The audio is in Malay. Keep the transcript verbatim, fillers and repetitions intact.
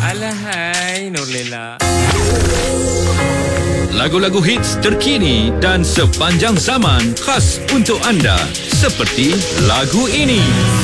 Alahai, Nurlela. Lagu-lagu hits terkini dan sepanjang zaman khas untuk anda seperti lagu ini.